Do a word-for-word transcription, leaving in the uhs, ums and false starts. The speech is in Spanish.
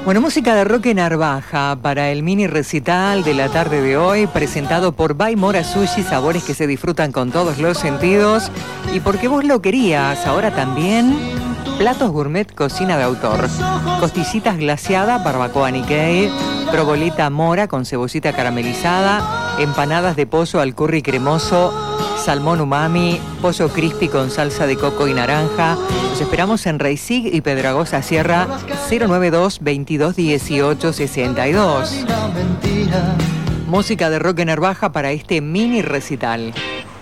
Bueno, música de Roque Narvaja para el mini recital de la tarde de hoy, presentado por Bai Mora Sushi, sabores que se disfrutan con todos los sentidos. Y porque vos lo querías, ahora también, platos gourmet, cocina de autor. Costillitas glaseadas, barbacoa Nikkei, proboleta mora con cebollita caramelizada, empanadas de pollo al curry cremoso, salmón umami, pollo crispy con salsa de coco y naranja. Los esperamos en Reisig y Pedragosa Sierra, cero nueve dos, veintidós dieciocho sesenta y dos. Música de Roque Narvaja para este mini recital.